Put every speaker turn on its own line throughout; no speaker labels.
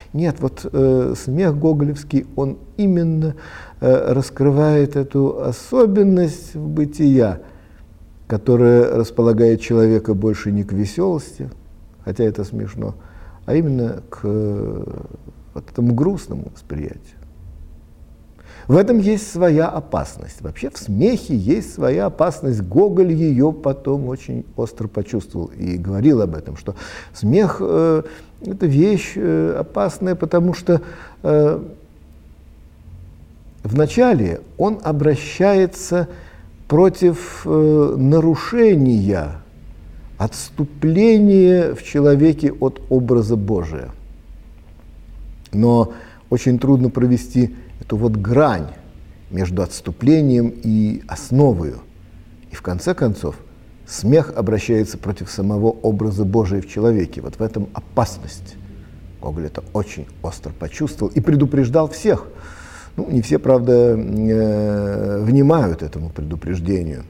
Нет, вот смех гоголевский, он именно раскрывает эту особенность бытия, которая располагает человека больше не к веселости, хотя это смешно, а именно к вот этому грустному восприятию. В этом есть своя опасность. Вообще в смехе есть своя опасность. Гоголь ее потом очень остро почувствовал и говорил об этом, что смех это вещь опасная, потому что вначале он обращается против нарушения, отступления в человеке от образа Божия. Но очень трудно провести эту вот грань между отступлением и основою. И в конце концов смех обращается против самого образа Божия в человеке. Вот в этом опасность. Гоголь это очень остро почувствовал и предупреждал всех. Ну, не все, правда, внимают этому предупреждению.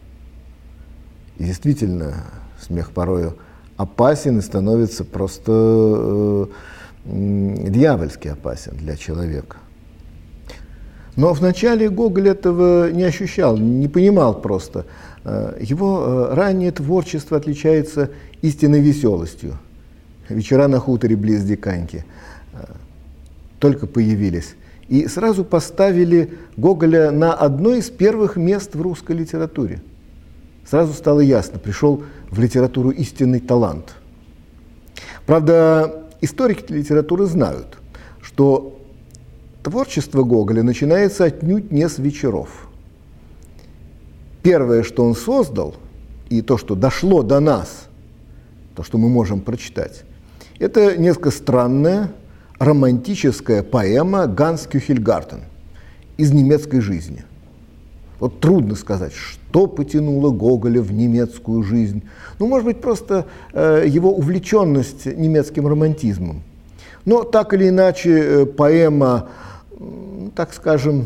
И действительно, смех порою опасен и становится просто дьявольски опасен для человека. Но вначале Гоголь этого не ощущал, не понимал просто. Его раннее творчество отличается истинной веселостью. «Вечера на хуторе близ Диканьки» только появились. И сразу поставили Гоголя на одно из первых мест в русской литературе. Сразу стало ясно, пришел в литературу истинный талант. Правда, историки литературы знают, что творчество Гоголя начинается отнюдь не с вечеров. Первое, что он создал, и то, что дошло до нас, то, что мы можем прочитать, это несколько странная романтическая поэма «Ганс Кюхельгартен» из немецкой жизни. Вот трудно сказать, что потянуло Гоголя в немецкую жизнь. Ну, может быть, просто его увлеченность немецким романтизмом. Но так или иначе поэма, так скажем,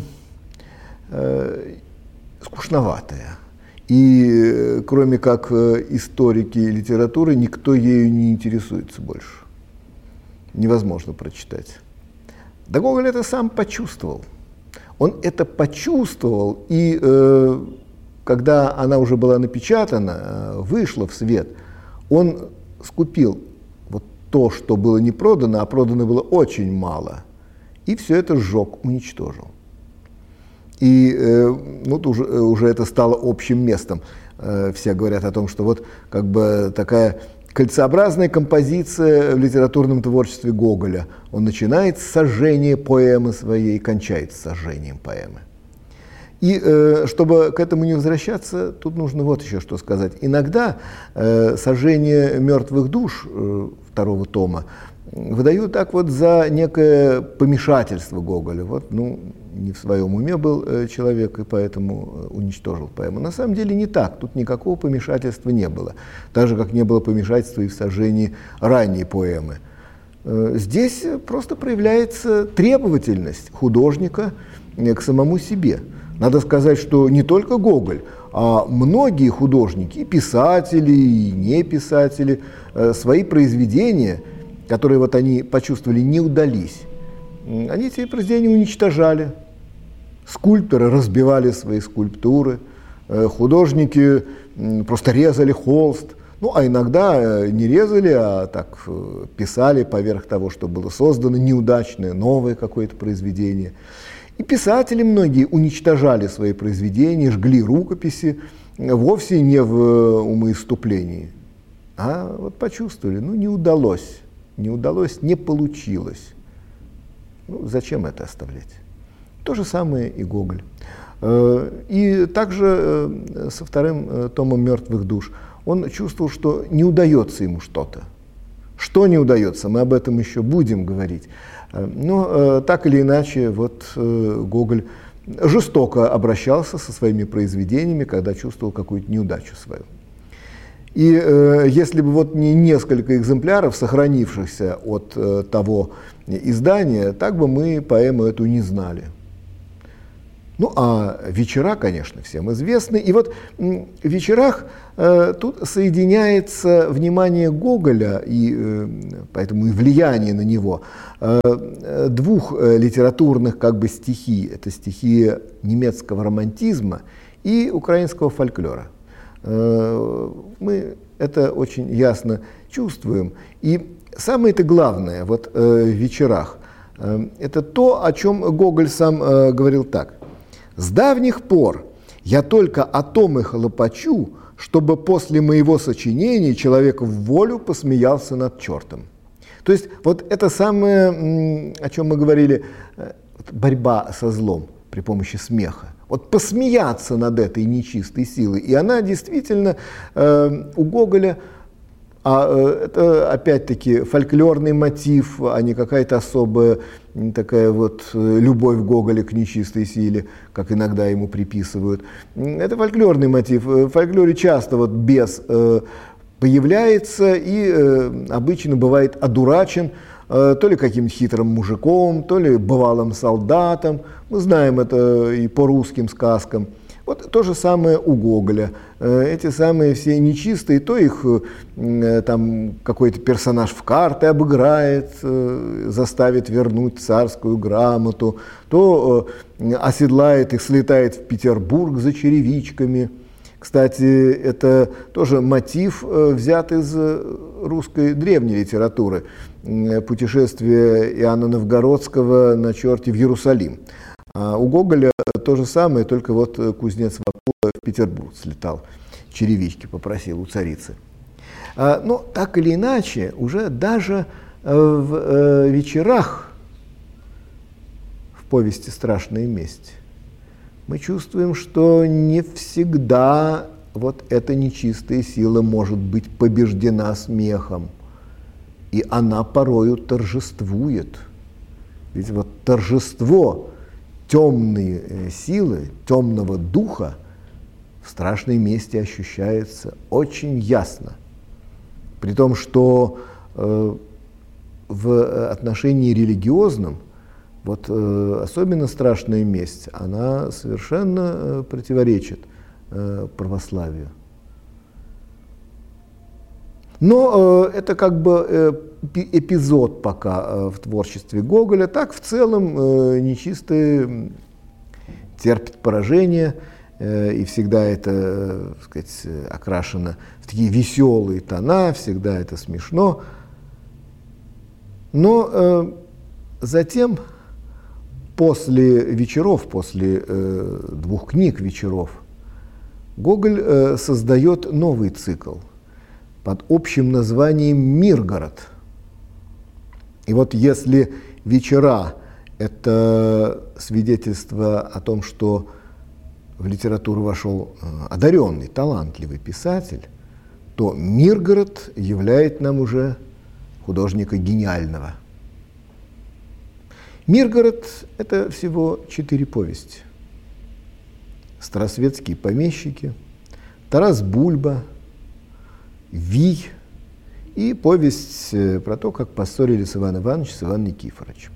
скучноватая. И кроме как историки литературы, никто ею не интересуется больше. Невозможно прочитать. Да Гоголь это сам почувствовал. Он это почувствовал, и когда она уже была напечатана, вышла в свет, он скупил вот то, что было не продано, а продано было очень мало, и все это сжег, уничтожил. И ну, уже это стало общим местом. Все говорят о том, что вот как бы такая кольцеобразная композиция в литературном творчестве Гоголя. Он начинает с сожжения поэмы своей, кончает с сожжением поэмы. И чтобы к этому не возвращаться, тут нужно вот еще что сказать. Иногда сожжение мертвых душ второго тома выдают так вот за некое помешательство Гоголя. Вот, ну, не в своем уме был человек, и поэтому уничтожил поэму. На самом деле не так, тут никакого помешательства не было. Так же, как не было помешательства и в сожжении ранней поэмы. Здесь просто проявляется требовательность художника к самому себе. Надо сказать, что не только Гоголь, а многие художники, и писатели, и не писатели, свои произведения, которые вот они почувствовали, не удались. Они эти произведения уничтожали. Скульпторы разбивали свои скульптуры, художники просто резали холст. Ну, а иногда не резали, а так писали поверх того, что было создано, неудачное, новое какое-то произведение. И писатели многие уничтожали свои произведения, жгли рукописи, вовсе не в умоиступлении, а вот почувствовали, ну, не удалось, не получилось. Ну, зачем это оставлять? То же самое и Гоголь. И также со вторым томом «Мертвых душ» он чувствовал, что не удается ему что-то. Что не удается, мы об этом еще будем говорить. Но так или иначе, вот Гоголь жестоко обращался со своими произведениями, когда чувствовал какую-то неудачу свою. И если бы вот не несколько экземпляров, сохранившихся от того издания, так бы мы поэму эту не знали. Ну, а вечера, конечно, всем известны. И вот в вечерах тут соединяется внимание Гоголя и поэтому и влияние на него двух литературных как бы стихий. Это стихия немецкого романтизма и украинского фольклора. Мы это очень ясно чувствуем. И самое-то главное вот в вечерах это то, о чем Гоголь сам говорил так. «С давних пор я только о том и хлопочу, чтобы после моего сочинения человек в волю посмеялся над чертом». То есть вот это самое, о чем мы говорили, борьба со злом при помощи смеха. Вот посмеяться над этой нечистой силой. И она действительно у Гоголя, это опять-таки фольклорный мотив, а не какая-то особая такая вот любовь Гоголя к нечистой силе, как иногда ему приписывают. Это фольклорный мотив. В фольклоре часто вот бес появляется и обычно бывает одурачен то ли каким-то хитрым мужиком, то ли бывалым солдатом. Мы знаем это и по русским сказкам. Вот то же самое у Гоголя. Эти самые все нечистые, то их там какой-то персонаж в карты обыграет, заставит вернуть царскую грамоту, то оседлает их, слетает в Петербург за черевичками. Кстати, это тоже мотив, взят из русской древней литературы. Путешествие Иоанна Новгородского на черте в Иерусалим. А у Гоголя то же самое, только вот кузнец Вакула в Петербург слетал, черевички попросил у царицы. Но так или иначе, уже даже в вечерах в повести «Страшная месть» мы чувствуем, что не всегда вот эта нечистая сила может быть побеждена смехом, и она порою торжествует. Ведь вот торжество темной силы, темного духа в «Страшной мести» ощущается очень ясно. При том, что в отношении религиозном, вот особенно «Страшная месть», она совершенно противоречит православию. Но это как бы эпизод пока в творчестве Гоголя. Так в целом нечистое терпит поражение, и всегда это, так сказать, окрашено в такие веселые тона, всегда это смешно. Но затем, после вечеров, после двух книг вечеров, Гоголь создает новый цикл под общим названием «Миргород». И вот если вечера – это свидетельство о том, что в литературу вошел одаренный, талантливый писатель, то Миргород являет нам уже художника гениального. Миргород – это всего 4 повести. «Старосветские помещики», «Тарас Бульба», «Вий» и повесть про то, как поссорились Иван Иванович с Иваном Никифоровичем.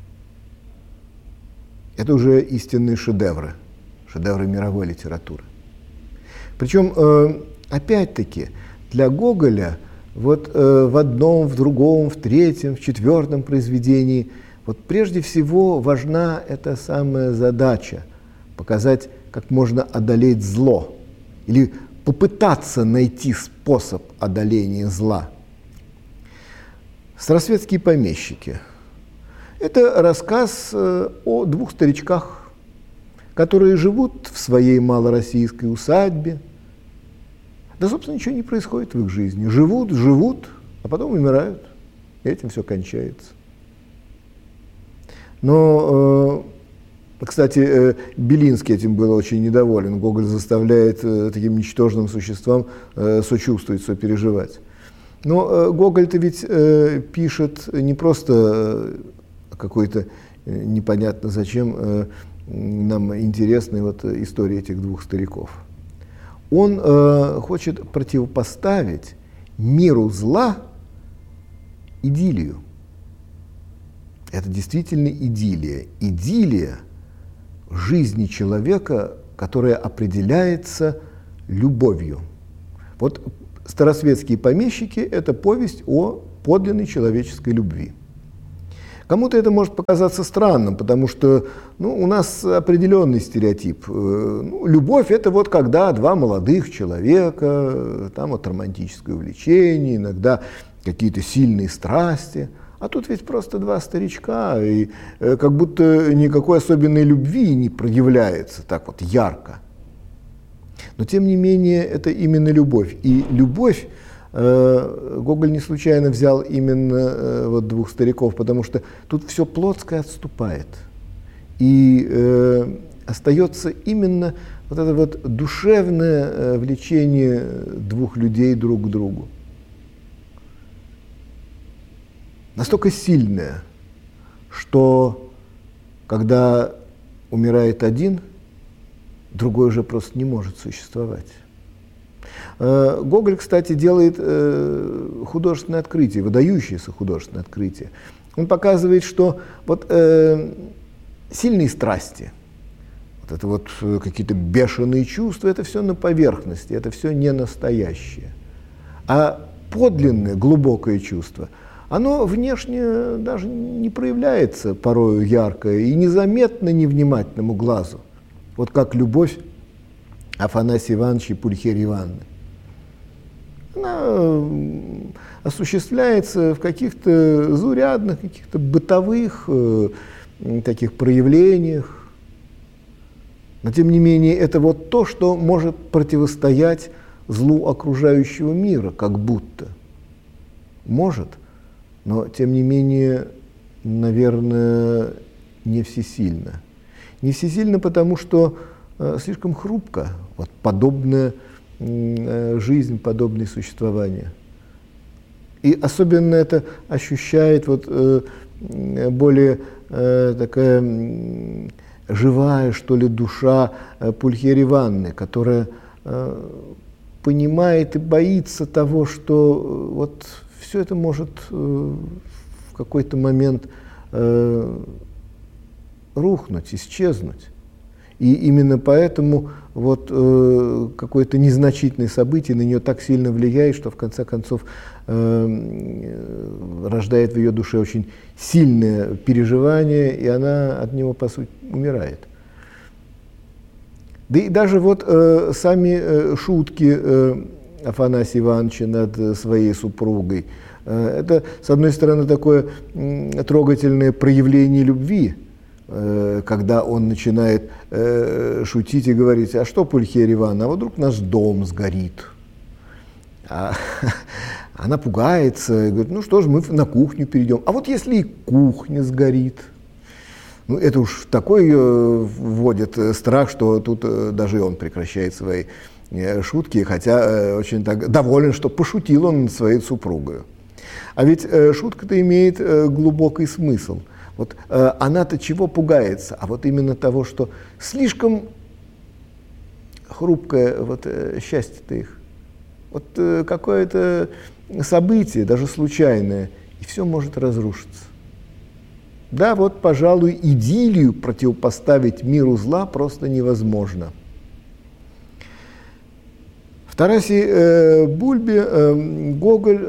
Это уже истинные шедевры мировой литературы. Причем, опять-таки, для Гоголя вот в одном, в другом, в третьем, в четвертом произведении вот прежде всего важна эта самая задача – показать, как можно одолеть зло или попытаться найти способ одоления зла. «Старосветские помещики» – это рассказ о 2 старичках, которые живут в своей малороссийской усадьбе. Да, собственно, ничего не происходит в их жизни. Живут, а потом умирают. И этим все кончается. Но, кстати, Белинский этим был очень недоволен. Гоголь заставляет таким ничтожным существам сочувствовать, сопереживать. Но Гоголь-то ведь пишет не просто какой-то непонятно зачем нам интересной вот истории этих 2 стариков. Он хочет противопоставить миру зла идиллию. Это действительно идиллия. Идиллия жизни человека, которая определяется любовью. Вот «Старосветские помещики» – это повесть о подлинной человеческой любви. Кому-то это может показаться странным, потому что у нас определенный стереотип. Любовь – это вот когда два молодых человека, там вот романтическое увлечение, иногда какие-то сильные страсти. А тут ведь просто два старичка, и как будто никакой особенной любви не проявляется так вот ярко. Но тем не менее это именно любовь. И любовь Гоголь не случайно взял именно вот двух стариков, потому что тут все плотское отступает. И остается именно вот это вот душевное влечение двух людей друг к другу. Настолько сильное, что когда умирает один, другой уже просто не может существовать. Гоголь, кстати, делает художественное открытие, выдающееся художественное открытие. Он показывает, что вот сильные страсти, вот это вот какие-то бешеные чувства, это все на поверхности, это все не настоящее. А подлинное, глубокое чувство, оно внешне даже не проявляется порою ярко и незаметно невнимательному глазу. Вот как любовь Афанасия Ивановича и Пульхерии Ивановны. Она осуществляется в каких-то заурядных, каких-то бытовых таких проявлениях. Но тем не менее это вот то, что может противостоять злу окружающего мира, как будто. Может, но тем не менее, наверное, не всесильно. Не всесильно, потому что слишком хрупко вот подобная жизнь, подобное существование. И особенно это ощущает вот более такая живая, что ли, душа Пульхерии Ивановны, которая понимает и боится того, что вот все это может в какой-то момент рухнуть, исчезнуть. И именно поэтому вот какое-то незначительное событие на нее так сильно влияет, что в конце концов рождает в ее душе очень сильное переживание, и она от него, по сути, умирает. Да и даже вот сами шутки Афанасия Ивановича над своей супругой, это, с одной стороны, такое трогательное проявление любви, когда он начинает шутить и говорить: а что, Пульхерия Ивановна, а вот вдруг наш дом сгорит. Она пугается и говорит: ну что ж, мы на кухню перейдем. А вот если и кухня сгорит? Ну, это уж такой вводит страх, что тут даже он прекращает свои шутки, хотя очень так доволен, что пошутил он над своей супругой. А ведь шутка-то имеет глубокий смысл. Вот она-то чего пугается? А вот именно того, что слишком хрупкое вот счастье-то их. Вот какое-то событие, даже случайное, и все может разрушиться. Да, вот, пожалуй, идиллию противопоставить миру зла просто невозможно. В Тарасе Бульбе Гоголь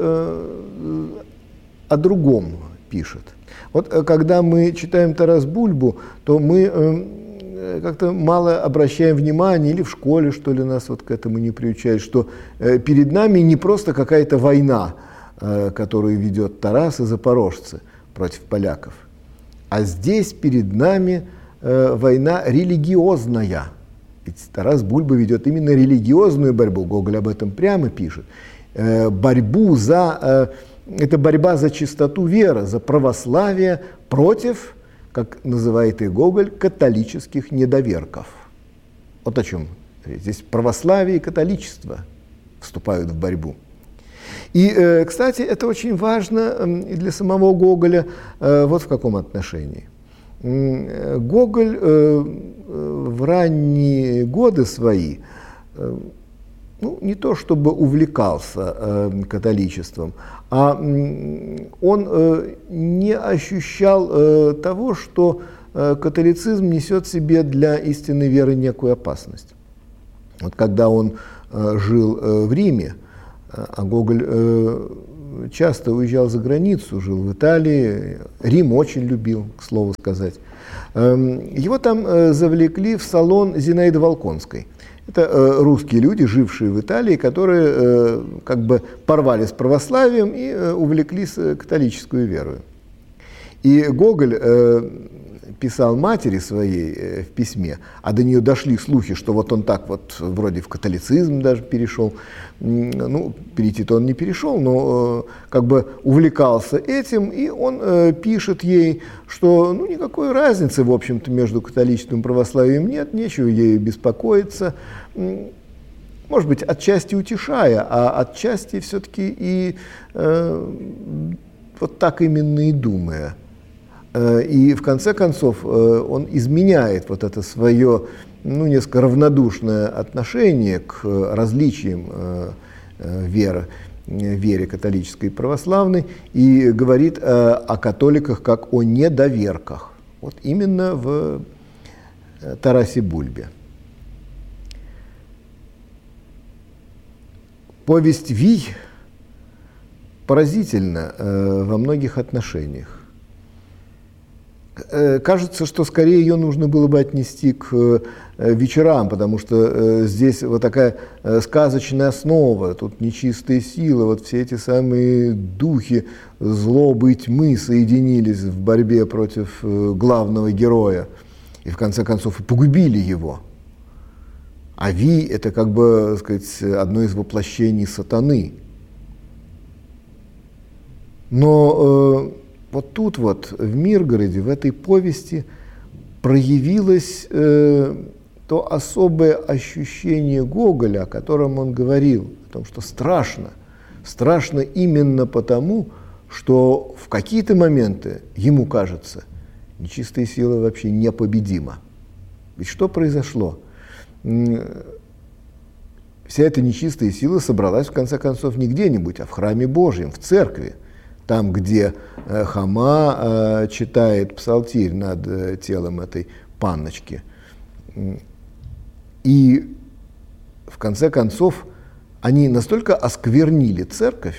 о другом пишет. Вот когда мы читаем Тарас Бульбу, то мы как-то мало обращаем внимания, или в школе, что ли, нас вот к этому не приучают, что перед нами не просто какая-то война, которую ведет Тарас и запорожцы против поляков, а здесь перед нами война религиозная. Ведь Тарас Бульба ведет именно религиозную борьбу, Гоголь об этом прямо пишет. Борьбу за... Это борьба за чистоту веры, за православие против, как называет и Гоголь, католических недоверков. Вот о чем. Здесь православие и католичество вступают в борьбу. И, кстати, это очень важно и для самого Гоголя вот в каком отношении. Гоголь в ранние годы свои не то чтобы увлекался католичеством, а он не ощущал того, что католицизм несет в себе для истинной веры некую опасность. Вот когда он жил в Риме, а Гоголь часто уезжал за границу, жил в Италии, Рим очень любил, к слову сказать. Его там завлекли в салон Зинаиды Волконской. Это русские люди, жившие в Италии, которые как бы порвали с православием и увлеклись католической верой. И Гоголь писал матери своей в письме, а до нее дошли слухи, что вот он так вот вроде в католицизм даже перешел. Ну, перейти-то он не перешел, но как бы увлекался этим, и он пишет ей, что ну, никакой разницы, в общем-то, между католичеством и православием нет, нечего ей беспокоиться. Может быть, отчасти утешая, а отчасти все-таки и вот так именно и думая. И в конце концов он изменяет вот это свое, ну, несколько равнодушное отношение к различиям вере католической и православной и говорит о католиках как о недоверках. Вот именно в Тарасе Бульбе. Повесть «Вий» поразительна во многих отношениях. Кажется, что скорее ее нужно было бы отнести к вечерам, потому что здесь вот такая сказочная основа, тут нечистые силы, вот все эти самые духи злобы и тьмы соединились в борьбе против главного героя и в конце концов погубили его. А Ви – это как бы, так сказать, одно из воплощений сатаны. Но вот тут вот, в Миргороде, в этой повести проявилось то особое ощущение Гоголя, о котором он говорил, о том, что страшно. Страшно именно потому, что в какие-то моменты, ему кажется, нечистая сила вообще непобедима. Ведь что произошло? Вся эта нечистая сила собралась, в конце концов, не где-нибудь, а в храме Божьем, в церкви. Там, где Хома читает псалтирь над телом этой панночки. И в конце концов они настолько осквернили церковь,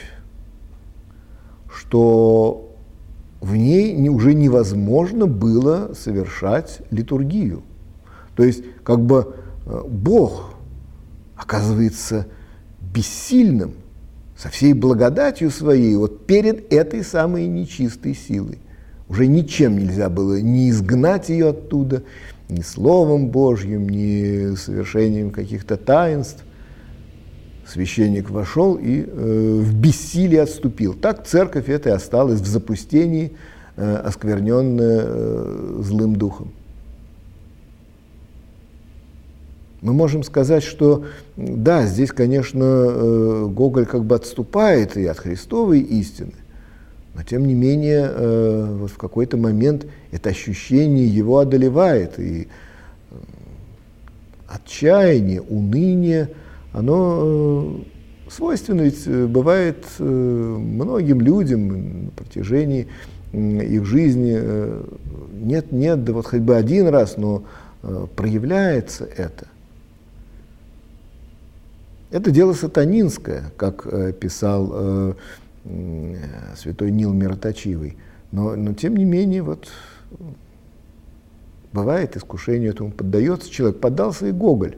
что в ней уже невозможно было совершать литургию. То есть как бы Бог оказывается бессильным со всей благодатью своей вот перед этой самой нечистой силой. Уже ничем нельзя было ни изгнать ее оттуда, ни Словом Божьим, ни совершением каких-то таинств. Священник вошел и в бессилии отступил. Так церковь эта и осталась в запустении, оскверненная злым духом. Мы можем сказать, что да, здесь, конечно, Гоголь как бы отступает и от Христовой истины, но тем не менее вот в какой-то момент это ощущение его одолевает, и отчаяние, уныние, оно свойственно ведь бывает многим людям на протяжении их жизни. Нет, да вот хоть бы один раз, но проявляется это. Это дело сатанинское, как писал святой Нил Мироточивый. Но тем не менее, вот, бывает искушению этому поддается человек. Поддался и Гоголь.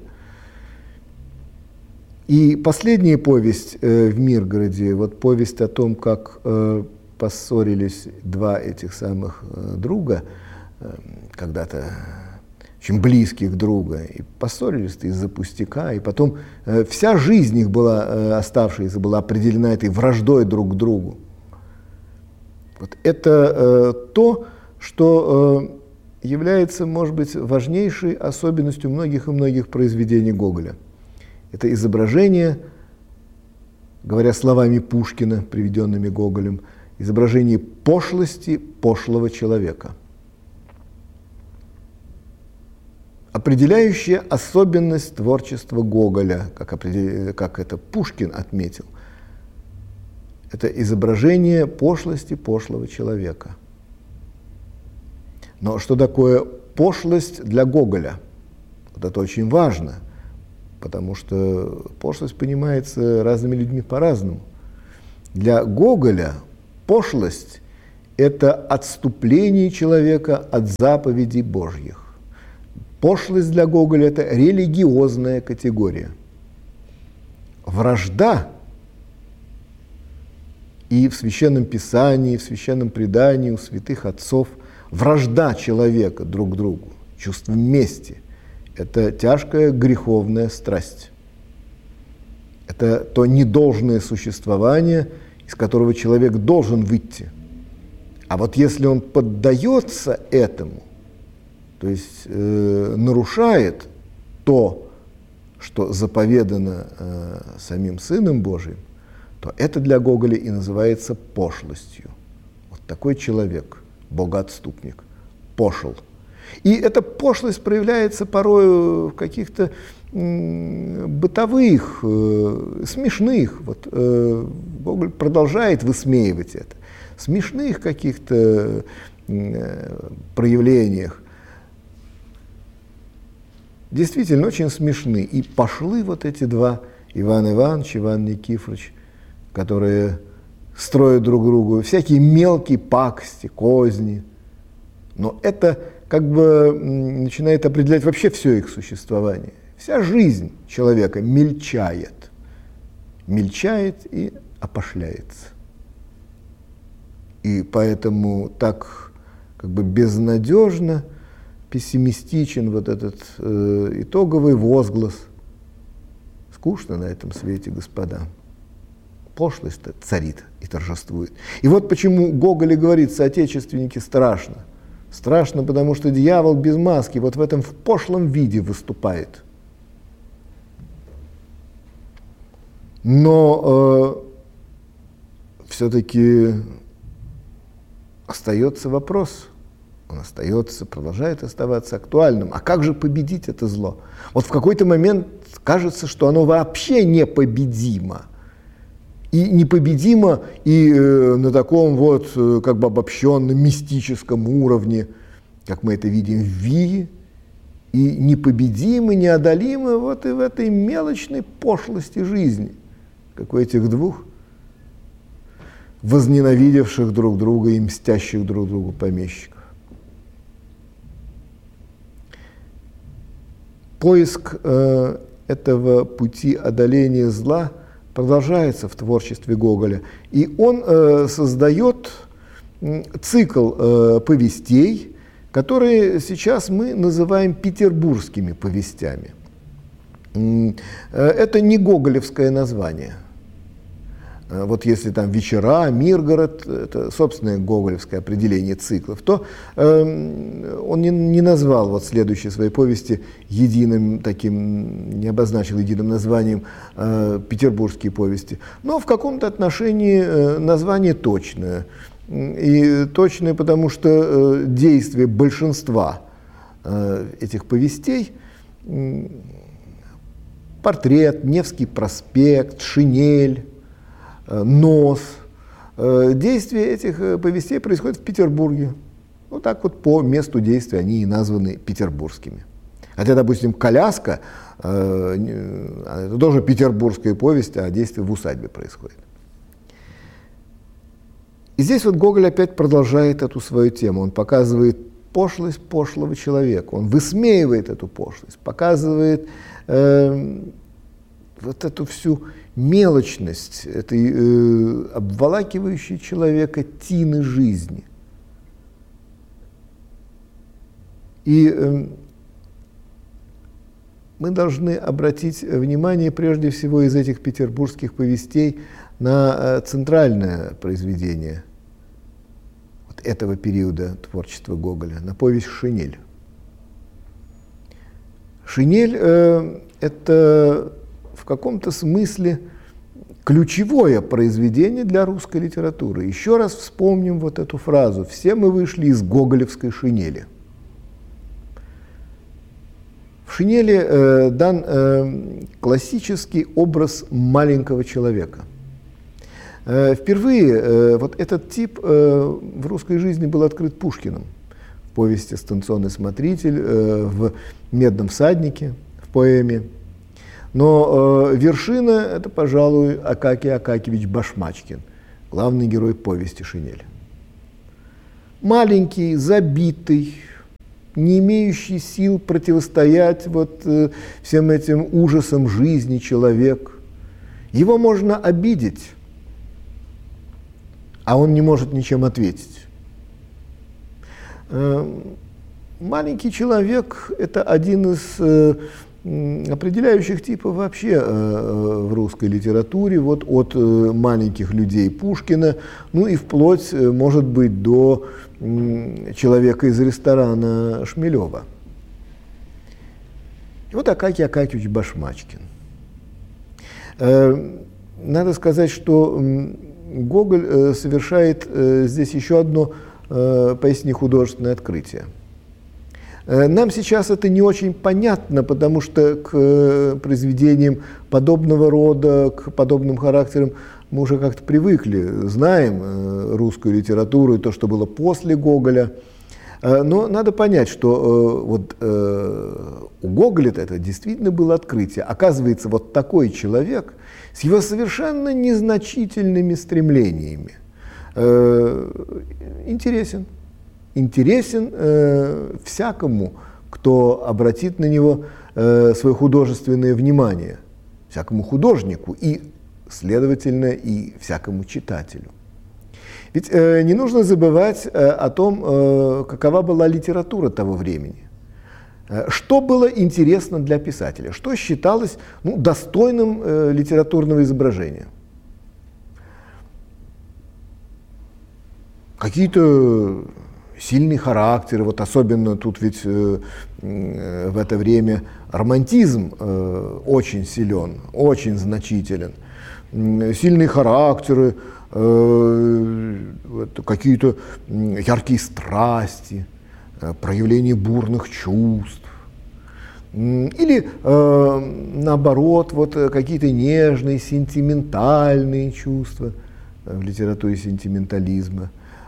И последняя повесть в Миргороде, вот повесть о том, как поссорились два этих самых друга, когда-то очень близких друга, и поссорились из-за пустяка, и потом вся жизнь их была, оставшаяся, была определена этой враждой друг к другу. Вот это то, что является, может быть, важнейшей особенностью многих и многих произведений Гоголя. Это изображение, говоря словами Пушкина, приведенными Гоголем, изображение пошлости пошлого человека. Определяющая особенность творчества Гоголя, как это Пушкин отметил, это изображение пошлости пошлого человека. Но что такое пошлость для Гоголя? Вот это очень важно, потому что пошлость понимается разными людьми по-разному. Для Гоголя пошлость – это отступление человека от заповедей Божьих. Пошлость для Гоголя – это религиозная категория. Вражда и в Священном Писании, в Священном предании у святых отцов вражда человека друг к другу, чувство мести – это тяжкая греховная страсть. Это то недолжное существование, из которого человек должен выйти. А вот если он поддается этому, то есть нарушает то, что заповедано самим Сыном Божиим, то это для Гоголя и называется пошлостью. Вот такой человек, богоотступник, пошел. И эта пошлость проявляется порой в каких-то бытовых, смешных, вот Гоголь продолжает высмеивать это, смешных каких-то проявлениях. Действительно, очень смешны. И пошлы вот эти два, Иван Иванович, Иван Никифорович, которые строят друг другу всякие мелкие пакости, козни. Но это как бы начинает определять вообще все их существование. Вся жизнь человека мельчает и опошляется. И поэтому так как бы безнадежно пессимистичен вот этот итоговый возглас. Скучно на этом свете, господа. Пошлость-то царит и торжествует. И вот почему Гоголь и говорит: соотечественники, страшно. Страшно, потому что дьявол без маски вот в этом в пошлом виде выступает. Но все-таки остается вопрос. Он остается, продолжает оставаться актуальным. А как же победить это зло? Вот в какой-то момент кажется, что оно вообще непобедимо. И непобедимо и на таком вот как бы обобщенном мистическом уровне, как мы это видим в Вии, и непобедимо, неодолимо вот и в этой мелочной пошлости жизни, как у этих двух возненавидевших друг друга и мстящих друг другу помещиков. Поиск этого пути одоления зла продолжается в творчестве Гоголя. И он создает цикл повестей, которые сейчас мы называем петербургскими повестями. Это не гоголевское название. Вот если там «Вечера», «Миргород» — это собственное гоголевское определение циклов, то он не назвал вот следующие свои повести единым таким, не обозначил единым названием «Петербургские повести». Но в каком-то отношении название точное. И точное, потому что действие большинства этих повестей — «Портрет», «Невский проспект», «Шинель», «Нос». Действие этих повестей происходит в Петербурге. Вот так вот по месту действия они и названы петербургскими. Хотя, допустим, «Коляска» это тоже петербургская повесть, а действие в усадьбе происходит. И здесь вот Гоголь опять продолжает эту свою тему. Он показывает пошлость пошлого человека. Он высмеивает эту пошлость, показывает вот эту всю мелочность этой обволакивающей человека тины жизни. И мы должны обратить внимание прежде всего из этих петербургских повестей на центральное произведение вот этого периода творчества Гоголя, на повесть «Шинель». «Шинель» это в каком-то смысле ключевое произведение для русской литературы. Еще раз вспомним вот эту фразу: «Все мы вышли из гоголевской шинели». В «Шинели» дан классический образ маленького человека. Впервые вот этот тип в русской жизни был открыт Пушкиным. повести «Станционный смотритель», в «Медном всаднике», в поэме. Но вершина – это, пожалуй, Акакий Акакиевич Башмачкин, главный герой повести «Шинель». Маленький, забитый, не имеющий сил противостоять всем этим ужасам жизни человек. Его можно обидеть, а он не может ничем ответить. Маленький человек – это один из определяющих типов вообще в русской литературе, от маленьких людей Пушкина, и вплоть, может быть, до человека из ресторана Шмелева. И вот Акакий Акакиевич Башмачкин. Надо сказать, что Гоголь совершает здесь еще одно поистине художественное открытие. Нам сейчас это не очень понятно, потому что к произведениям подобного рода, к подобным характерам мы уже как-то привыкли, знаем русскую литературу и то, что было после Гоголя. Но надо понять, что у Гоголя это действительно было открытие. Оказывается, такой человек с его совершенно незначительными стремлениями интересен всякому, кто обратит на него свое художественное внимание, всякому художнику и, следовательно, и всякому читателю. Ведь не нужно забывать о том, какова была литература того времени. Что было интересно для писателя, что считалось достойным литературного изображения. Какие-то сильные характеры, особенно тут ведь в это время романтизм очень силен, очень значителен. Сильные характеры, какие-то яркие страсти, проявление бурных чувств. Или, наоборот, какие-то нежные, сентиментальные чувства в литературе сентиментализма.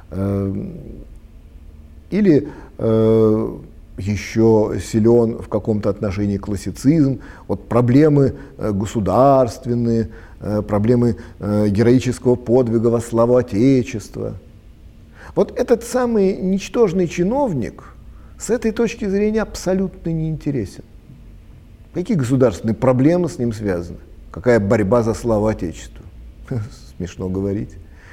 Или еще силен в каком-то отношении классицизм, проблемы государственные, проблемы героического подвига во славу Отечества. Этот самый ничтожный чиновник с этой точки зрения абсолютно неинтересен. Какие государственные проблемы с ним связаны? Какая борьба за славу Отечества? Смешно говорить.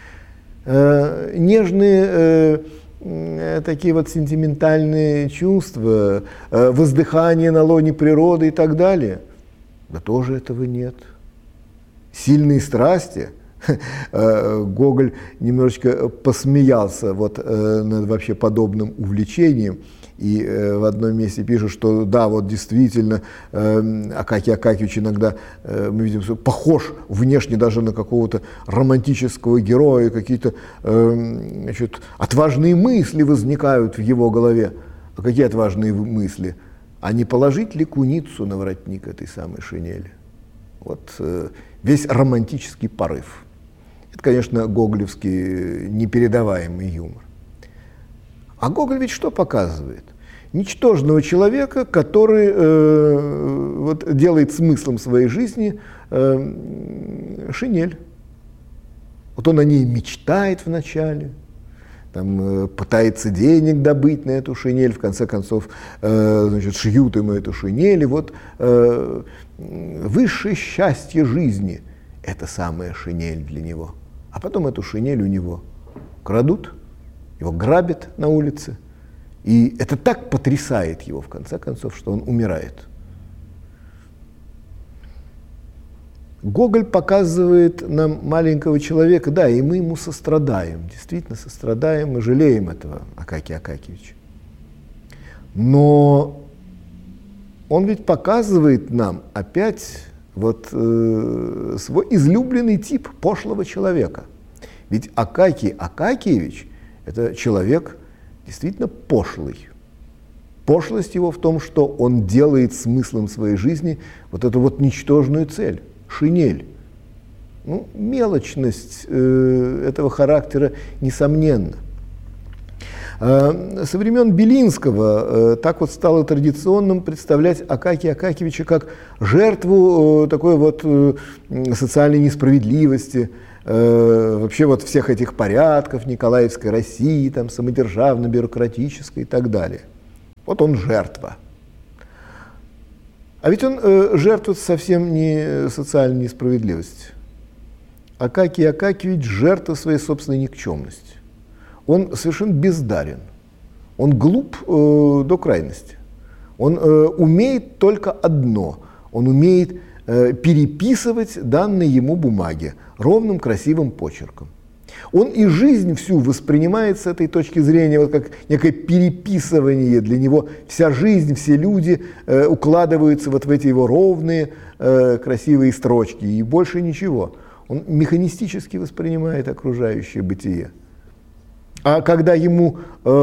Нежные такие сентиментальные чувства, воздыхание на лоне природы и так далее. Да тоже этого нет. Сильные страсти. Гоголь немножечко посмеялся над вообще подобным увлечением. И в одном месте пишет, что да, действительно, Акакий Акакиевич иногда, мы видим, что похож внешне даже на какого-то романтического героя, какие-то отважные мысли возникают в его голове. А какие отважные мысли? А не положить ли куницу на воротник этой самой шинели? Весь романтический порыв. Это, конечно, гоголевский непередаваемый юмор. А Гоголь ведь что показывает? Ничтожного человека, который делает смыслом своей жизни шинель. Он о ней мечтает вначале, пытается денег добыть на эту шинель, в конце концов шьют ему эту шинель. И высшее счастье жизни – это самая шинель для него. А потом эту шинель у него крадут, его грабят на улице. И это так потрясает его, в конце концов, что он умирает. Гоголь показывает нам маленького человека, да, и мы ему сострадаем, действительно сострадаем и жалеем этого Акакия Акакиевича. Но он ведь показывает нам опять свой излюбленный тип пошлого человека. Ведь Акакий Акакиевич – это человек действительно пошлый. Пошлость его в том, что он делает смыслом своей жизни эту ничтожную цель – шинель. Мелочность этого характера несомненна. Со времен Белинского так вот стало традиционным представлять Акакия Акакиевича как жертву такой вот социальной несправедливости, вообще вот всех этих порядков Николаевской России, там, самодержавно-бюрократической и так далее. Вот он жертва. А ведь он жертва совсем не социальной несправедливости. Акакий Акакиевич жертва своей собственной никчемности. Он совершенно бездарен. Он глуп до крайности. Он умеет только одно. Он умеет переписывать данные ему бумаги ровным красивым почерком. Он и жизнь всю воспринимает с этой точки зрения вот как некое переписывание. Для него вся жизнь, все люди укладываются вот в эти его ровные, красивые строчки, и больше ничего. Он механистически воспринимает окружающее бытие. А когда ему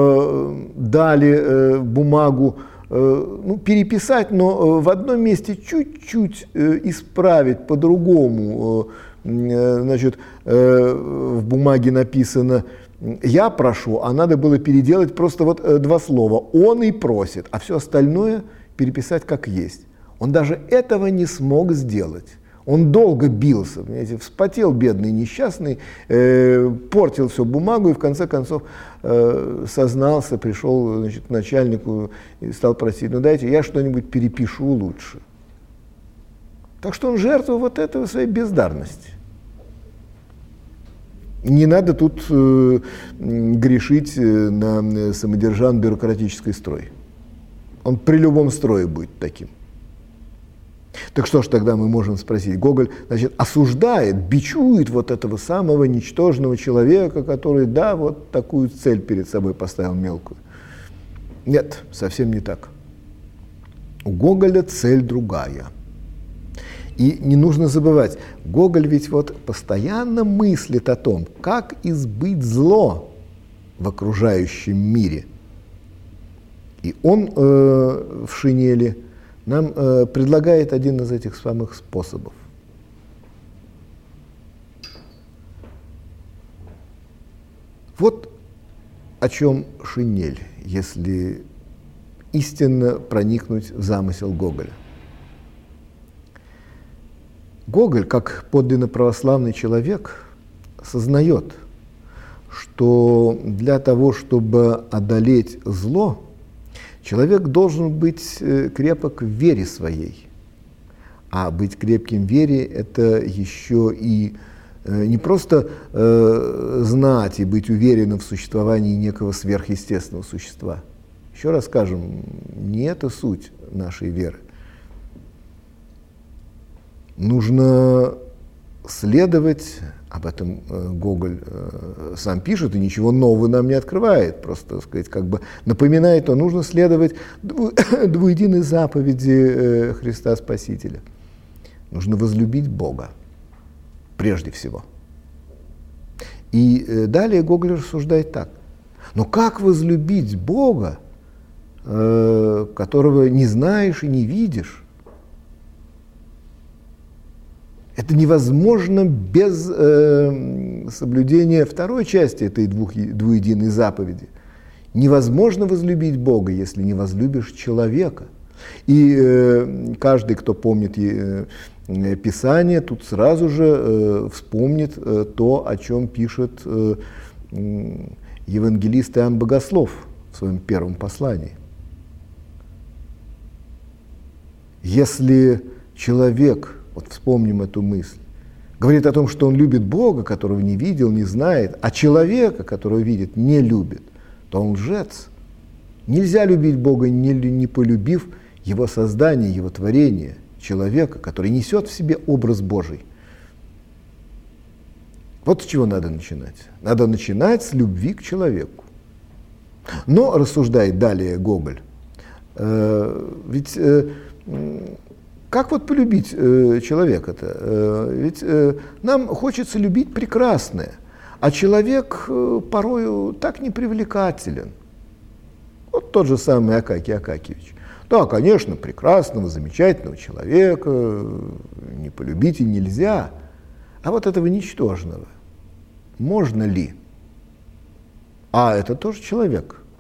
дали бумагу переписать, но в одном месте чуть-чуть исправить по-другому, значит, в бумаге написано «я прошу», а надо было переделать просто вот два слова «он и просит», а все остальное переписать как есть. Он даже этого не смог сделать. Он долго бился, понимаете, вспотел бедный несчастный, портил всю бумагу и в конце концов сознался, пришел, значит, к начальнику и стал просить: ну дайте, я что-нибудь перепишу лучше. Так что он жертва вот этого своей бездарности. Не надо тут грешить на самодержавно-бюрократический строй. Он при любом строе будет таким. Так что ж тогда мы можем спросить? Гоголь, значит, осуждает, бичует вот этого самого ничтожного человека, который, да, вот такую цель перед собой поставил мелкую. Нет, совсем не так. У Гоголя цель другая. И не нужно забывать, Гоголь ведь вот постоянно мыслит о том, как избыть зло в окружающем мире. И он в «Шинели» нам предлагает один из этих самых способов. Вот о чем «Шинель», если истинно проникнуть в замысел Гоголя. Гоголь, как подлинно православный человек, сознает, что для того, чтобы одолеть зло, человек должен быть крепок в вере своей. А быть крепким в вере – это еще и не просто знать и быть уверенным в существовании некого сверхъестественного существа. Еще раз скажем, не это суть нашей веры. Нужно следовать, об этом Гоголь сам пишет и ничего нового нам не открывает, просто, так сказать, как бы напоминает, что нужно следовать двуединой заповеди Христа Спасителя. Нужно возлюбить Бога прежде всего. И далее Гоголь рассуждает так. Но как возлюбить Бога, которого не знаешь и не видишь? Это невозможно без соблюдения второй части этой двуединой заповеди. Невозможно возлюбить Бога, если не возлюбишь человека. И каждый, кто помнит Писание, тут сразу же вспомнит то, о чем пишет евангелист Иоанн Богослов в своем первом послании. Если человек, вот вспомним эту мысль, говорит о том, что он любит Бога, которого не видел, не знает, а человека, которого видит, не любит, то он лжец. Нельзя любить Бога, не полюбив Его создание, Его творение, человека, который несет в себе образ Божий. Вот с чего надо начинать. Надо начинать с любви к человеку. Но, рассуждает далее Гоголь, ведь как вот полюбить человека-то? Ведь нам хочется любить прекрасное, а человек порою так непривлекателен. Вот тот же самый Акакий Акакиевич. Да, конечно, прекрасного, замечательного человека не полюбить и нельзя. А вот этого ничтожного можно ли? А это тоже человек.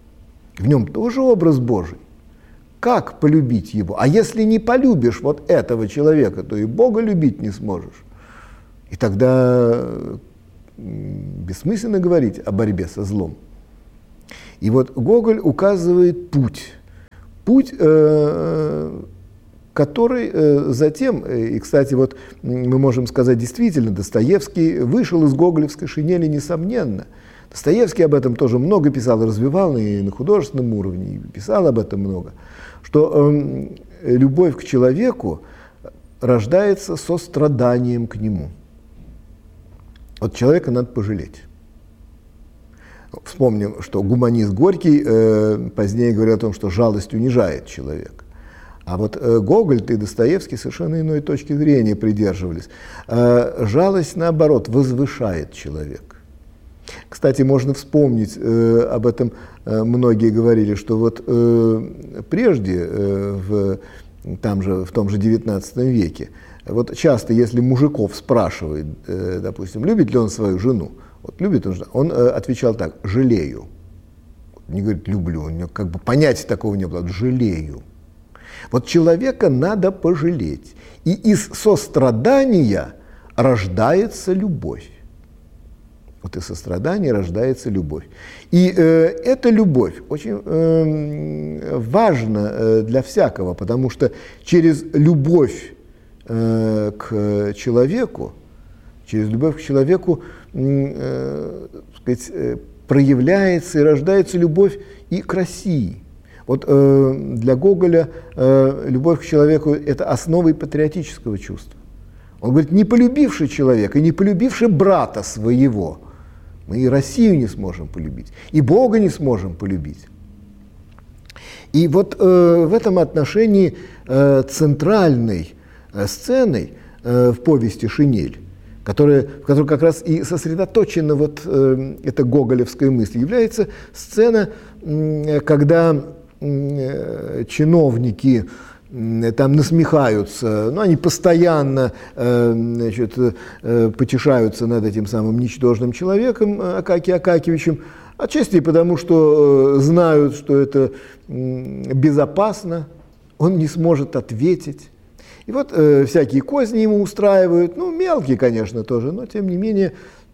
В нем тоже образ Божий. Как полюбить его? А если не полюбишь вот этого человека, то и Бога любить не сможешь. И тогда бессмысленно говорить о борьбе со злом. И вот Гоголь указывает путь. Путь, который затем, и, кстати, вот мы можем сказать, действительно, Достоевский вышел из гоголевской шинели, несомненно. Достоевский об этом тоже много писал и развивал, и на художественном уровне, и писал об этом много, что любовь к человеку рождается со страданием к нему. Вот человека надо пожалеть. Вспомним, что гуманист Горький позднее говорил о том, что жалость унижает человека. А вот Гоголь и Достоевский совершенно иной точки зрения придерживались. Жалость, наоборот, возвышает человека. Кстати, можно вспомнить, об этом многие говорили, что вот прежде, в том же XIX веке, вот часто, если мужиков спрашивают, допустим, любит ли он свою жену, вот любит он отвечал так: жалею. Не говорит люблю, у него как бы понятия такого не было, жалею. Вот человека надо пожалеть. И из сострадания рождается любовь. Вот из сострадания рождается любовь. И эта любовь очень важна для всякого, потому что через любовь к человеку, проявляется и рождается любовь и к России. Вот для Гоголя любовь к человеку – это основа патриотического чувства. Он говорит, не полюбивший человека, не полюбивший брата своего, мы и Россию не сможем полюбить, и Бога не сможем полюбить. И вот в этом отношении центральной сценой в повести «Шинель», в которой как раз и сосредоточена вот эта гоголевская мысль, является сцена, когда чиновники там насмехаются, но они постоянно потешаются над этим самым ничтожным человеком Акакием Акакиевичем, отчасти потому, что знают, что это безопасно, он не сможет ответить. И вот всякие козни ему устраивают, ну, мелкие, конечно, тоже, но тем не менее.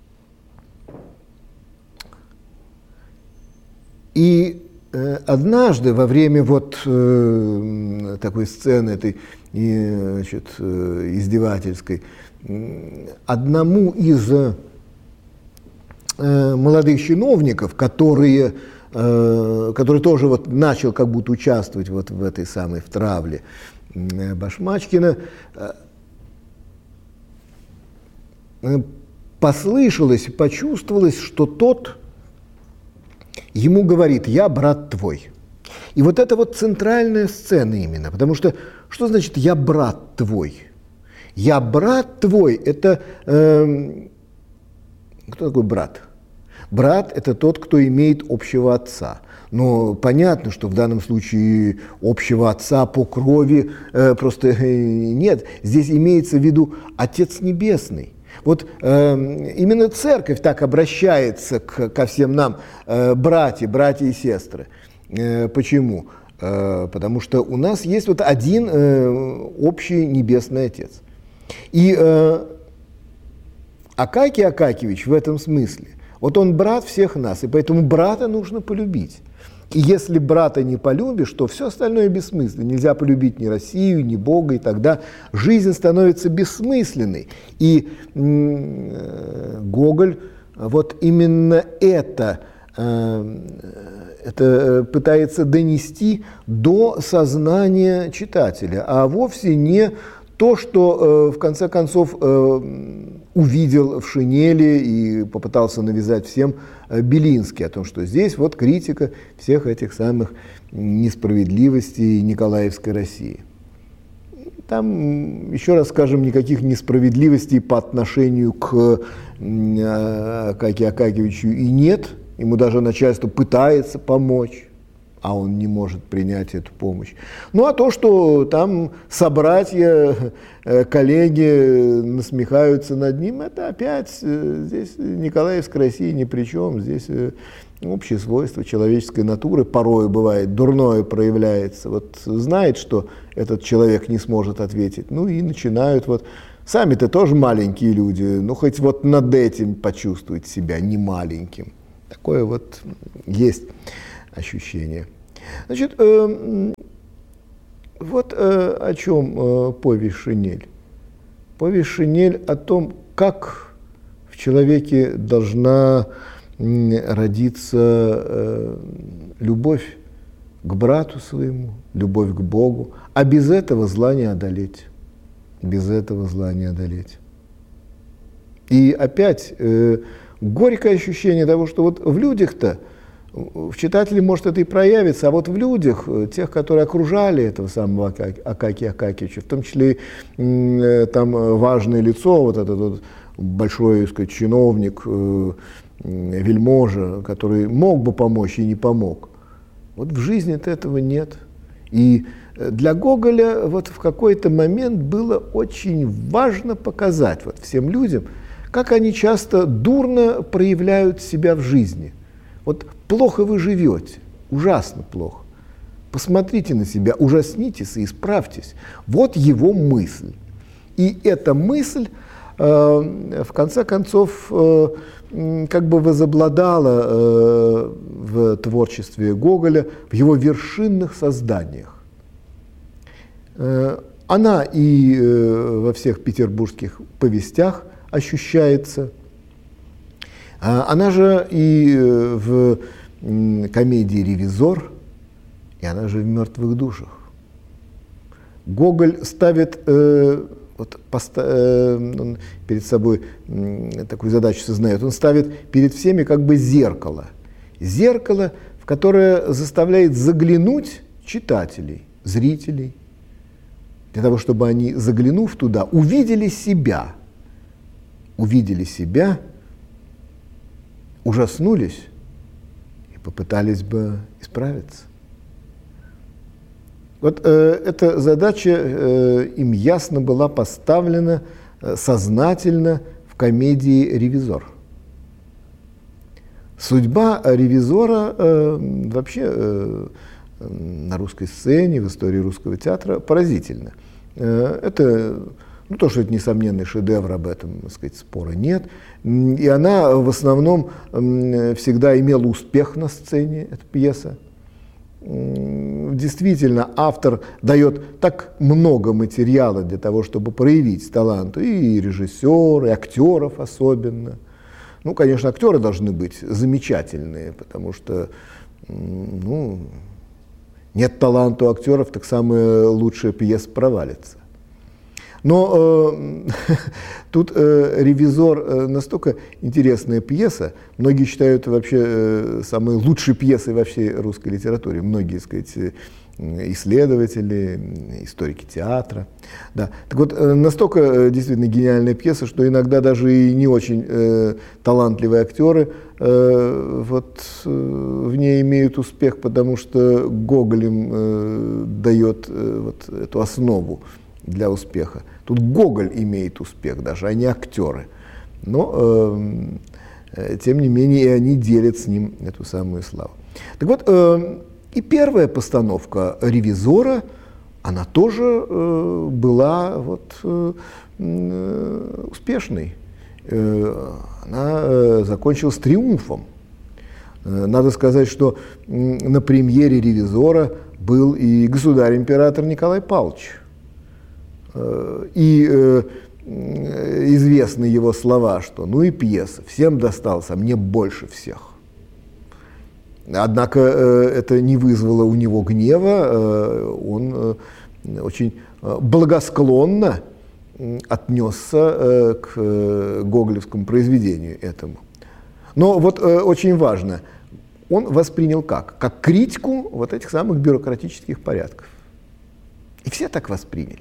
И однажды во время вот такой сцены, этой издевательской, одному из молодых чиновников, который тоже вот начал как будто участвовать вот в этой самой в травле Башмачкина, послышалось, почувствовалось, что тот ему говорит: «Я брат твой». И вот это вот центральная сцена именно, потому что что значит «я брат твой»? «Я брат твой» – это… кто такой брат? Брат – это тот, кто имеет общего отца. Но понятно, что в данном случае общего отца по крови просто нет. Здесь имеется в виду Отец Небесный. Вот именно церковь так обращается ко всем нам, братья и сестры. Почему? Потому что у нас есть вот один общий Небесный Отец. И Акакий Акакиевич в этом смысле, вот он брат всех нас, и поэтому брата нужно полюбить. И если брата не полюбишь, то все остальное бессмысленно. Нельзя полюбить ни Россию, ни Бога, и тогда жизнь становится бессмысленной. И Гоголь вот именно это пытается донести до сознания читателя, а вовсе не то, что в конце концов увидел в «Шинели» и попытался навязать всем Белинский, о том, что здесь вот критика всех этих самых несправедливостей Николаевской России. Там, еще раз скажем, никаких несправедливостей по отношению к Акакию Акакиевичу и нет. Ему даже начальство пытается помочь. а он не может принять эту помощь. Ну а то, что там собратья, коллеги насмехаются над ним, это опять здесь Николаевская Россия ни при чем. Здесь общее свойство человеческой натуры порой бывает, дурное проявляется. Вот знает, что этот человек не сможет ответить, ну и начинают вот. Сами-то тоже маленькие люди, ну хоть вот над этим почувствовать себя не маленьким. Такое вот есть ощущение. Значит, вот о чем повесть «Шинель». Повесть «Шинель» о том, как в человеке должна родиться любовь к брату своему, любовь к Богу, а без этого зла не одолеть. Без этого зла не одолеть. И опять горькое ощущение того, что вот в людях-то, в читателе может это и проявиться, а вот в людях, тех, которые окружали этого самого Акакия Акакиевича, в том числе там важное лицо, вот этот вот большой, так сказать, чиновник, вельможа, который мог бы помочь и не помог. Вот в жизни-то этого нет. И для Гоголя вот в какой-то момент было очень важно показать вот всем людям, как они часто дурно проявляют себя в жизни. Вот плохо вы живете, ужасно плохо. Посмотрите на себя, ужаснитесь и исправьтесь. Вот его мысль. И эта мысль, в конце концов, как бы возобладала в творчестве Гоголя, в его вершинных созданиях. Она и во всех петербургских повестях ощущается. Она же и в комедии «Ревизор», и она же в «Мертвых душах». Гоголь ставит он перед собой такую задачу сознает. Он ставит перед всеми как бы зеркало. Зеркало, в которое заставляет заглянуть читателей, зрителей, для того, чтобы они, заглянув туда, увидели себя, ужаснулись и попытались бы исправиться. Вот эта задача им ясно была поставлена сознательно в комедии «Ревизор». Судьба «Ревизора» вообще на русской сцене, в истории русского театра поразительна. Это, ну, то, что это несомненный шедевр, об этом, так сказать, спора нет. И она в основном всегда имела успех на сцене, эта пьеса. Действительно, автор дает так много материала для того, чтобы проявить талант и режиссера, и актеров особенно. Ну, конечно, актеры должны быть замечательные, потому что, ну, нет таланта у актеров, так самая лучшая пьеса провалится. Но тут «Ревизор» настолько интересная пьеса. Многие считают вообще самой лучшей пьесой во всей русской литературе. Многие, так сказать, исследователи, историки театра. Да. Так вот, настолько действительно гениальная пьеса, что иногда даже и не очень талантливые актеры вот, в ней имеют успех, потому что Гоголь им дает вот эту основу для успеха. Тут Гоголь имеет успех даже, а не актеры. Но, тем не менее, и они делят с ним эту самую славу. Так вот, и первая постановка «Ревизора», она тоже была вот, успешной. Она закончилась триумфом. Надо сказать, что на премьере «Ревизора» был и государь-император Николай Павлович. И известны его слова, что ну и пьеса, всем досталось, а мне больше всех. Однако это не вызвало у него гнева, он очень благосклонно отнесся к гоголевскому произведению этому. Но вот очень важно, он воспринял как? Как критику вот этих самых бюрократических порядков. И все так восприняли.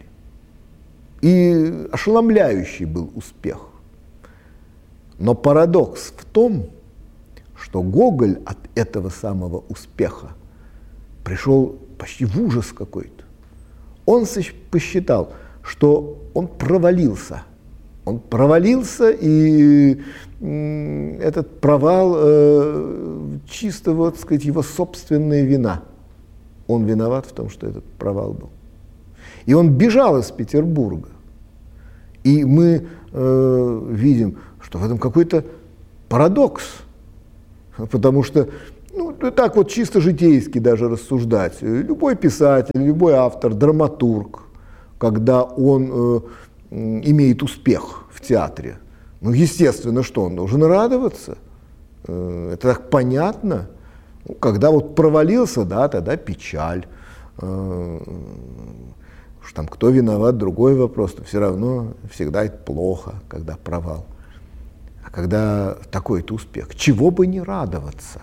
И ошеломляющий был успех. Но парадокс в том, что Гоголь от этого самого успеха пришел почти в ужас какой-то. Он посчитал, что он провалился. Он провалился, и этот провал чисто, вот сказать, его собственная вина. Он виноват в том, что этот провал был. И он бежал из Петербурга. И мы видим, что в этом какой-то парадокс. Потому что, так вот чисто житейски даже рассуждать. Любой писатель, любой автор, драматург, когда он имеет успех в театре, естественно, что он должен радоваться. Это так понятно. Когда вот провалился, да, тогда печаль. Уж там кто виноват, другой вопрос, но все равно всегда это плохо, когда провал. А когда такой-то успех, чего бы не радоваться?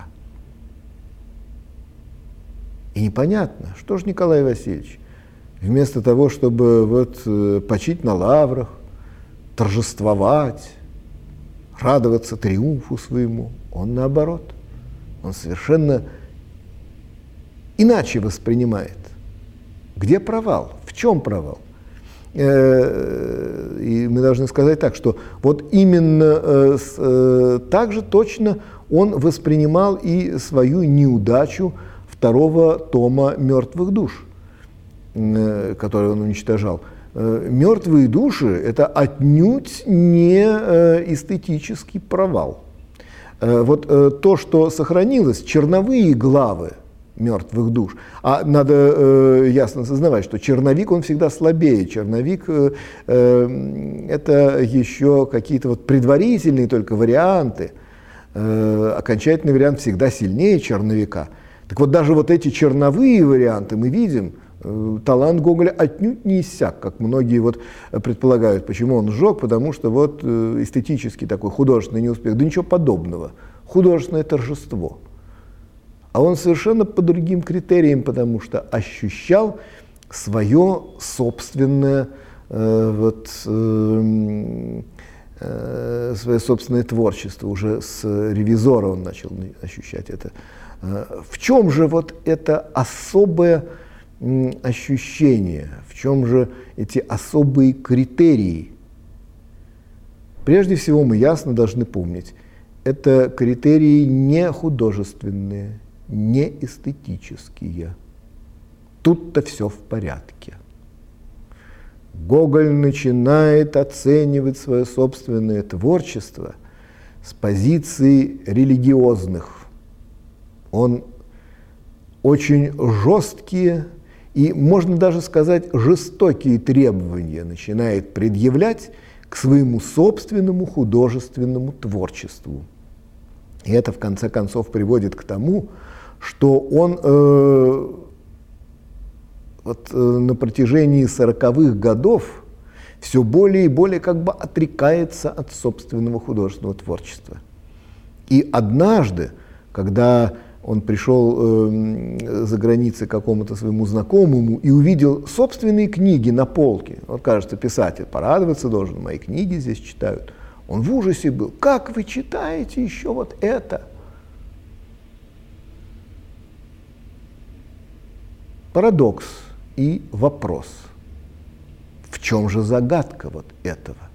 И непонятно, что же Николай Васильевич, вместо того, чтобы вот почить на лаврах, торжествовать, радоваться триумфу своему, он наоборот. Он совершенно иначе воспринимает. Где провал? В чем провал? И мы должны сказать так, что вот именно так же точно он воспринимал и свою неудачу второго тома «Мертвых душ», который он уничтожал. «Мертвые души» — это отнюдь не эстетический провал. Вот то, что сохранилось, черновые главы «Мертвых душ», а надо ясно сознавать, что черновик, он всегда слабее. Черновик это еще какие-то вот предварительные только варианты. Окончательный вариант всегда сильнее черновика. Так вот, даже вот эти черновые варианты мы видим, талант Гоголя отнюдь не иссяк, как многие вот предполагают. Почему он сжег? Потому что вот эстетический такой художественный неуспех. Да ничего подобного. Художественное торжество. А он совершенно по другим критериям, потому что ощущал свое собственное, свое собственное творчество. Уже с «Ревизора» он начал ощущать это. В чем же вот это особое ощущение, в чем же эти особые критерии? Прежде всего, мы ясно должны помнить, это критерии не художественные, не эстетические. Тут-то все в порядке. Гоголь начинает оценивать свое собственное творчество с позиций религиозных. Он очень жесткие и, можно даже сказать, жестокие требования начинает предъявлять к своему собственному художественному творчеству. И это, в конце концов, приводит к тому, что он на протяжении 40-х годов все более и более как бы отрекается от собственного художественного творчества. И однажды, когда он пришел за границей к какому-то своему знакомому и увидел собственные книги на полке. Он, кажется, писатель, порадоваться должен, мои книги здесь читают. Он в ужасе был. Как вы читаете еще вот это? Парадокс и вопрос. В чем же загадка вот этого?